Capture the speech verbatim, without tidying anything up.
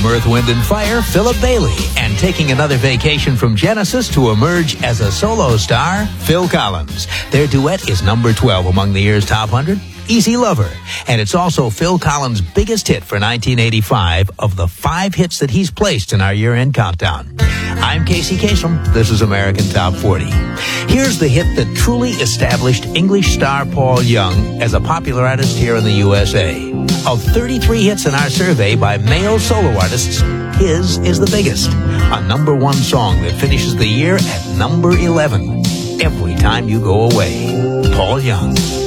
From Earth, Wind and Fire, Philip Bailey. And taking another vacation from Genesis to emerge as a solo star, Phil Collins. Their duet is number twelve among the year's top one hundred, Easy Lover. And it's also Phil Collins' biggest hit for nineteen eighty-five of the five hits that he's placed in our year-end countdown. I'm Casey Kasem. This is American Top forty. Here's the hit that truly established English star Paul Young as a popular artist here in the U S A. Of thirty-three hits in our survey by male solo artists, his is the biggest. A number one song that finishes the year at number eleven. Every Time You Go Away. Paul Young.